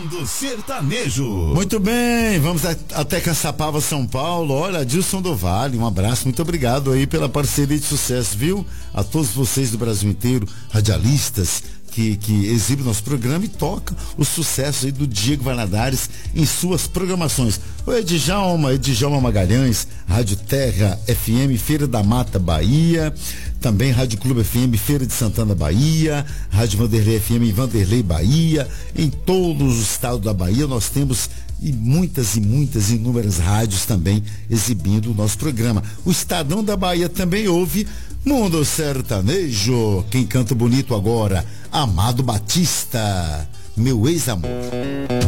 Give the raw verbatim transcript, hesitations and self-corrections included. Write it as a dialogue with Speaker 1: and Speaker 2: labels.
Speaker 1: Mundo Sertanejo.
Speaker 2: Muito bem, vamos a, até Caçapava, São Paulo. Olha, Adilson do Vale, um abraço, muito obrigado aí pela parceria de sucesso, viu? A todos vocês do Brasil inteiro, radialistas, que, que exibem nosso programa e toca os sucessos aí do Diego Valadares em suas programações. O Edjalma, Edjalma Magalhães, Rádio Terra F M, Feira da Mata, Bahia, também Rádio Clube F M, Feira de Santana, Bahia, Rádio Vanderlei F M em Vanderlei, Bahia, em todos os estados da Bahia nós temos e muitas e muitas inúmeras rádios também exibindo o nosso programa. O Estadão da Bahia também ouve Mundo Sertanejo. Quem canta bonito agora? Amado Batista, meu ex-amor.